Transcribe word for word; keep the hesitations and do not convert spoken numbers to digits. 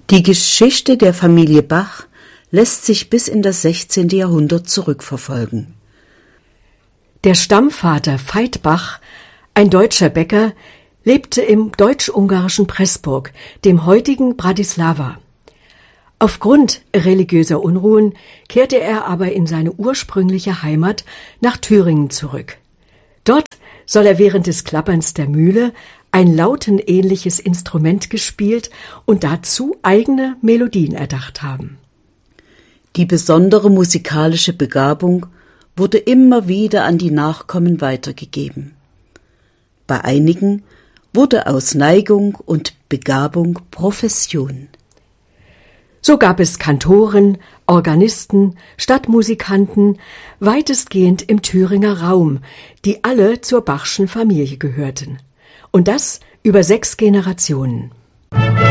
Die Geschichte der Familie Bach lässt sich bis in das sechzehnte Jahrhundert zurückverfolgen. Der Stammvater Veit Bach, ein deutscher Bäcker, lebte im deutsch-ungarischen Pressburg, dem heutigen Bratislava. Aufgrund religiöser Unruhen kehrte er aber in seine ursprüngliche Heimat nach Thüringen zurück. Dort soll er während des Klapperns der Mühle ein lautenähnliches Instrument gespielt und dazu eigene Melodien erdacht haben. Die besondere musikalische Begabung wurde immer wieder an die Nachkommen weitergegeben. Bei einigen wurde aus Neigung und Begabung Profession. So gab es Kantoren, Organisten, Stadtmusikanten, weitestgehend im Thüringer Raum, die alle zur Bachschen Familie gehörten. Und das über sechs Generationen.